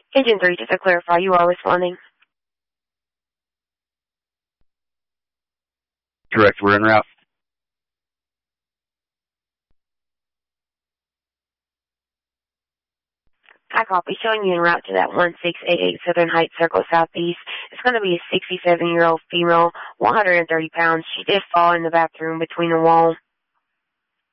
Engine 3, just to clarify, you are responding. Correct, we're en route. I copy, showing you en route to that 1688 Southern Heights Circle Southeast. It's going to be a 67-year-old female, 130 pounds. She did fall in the bathroom between the wall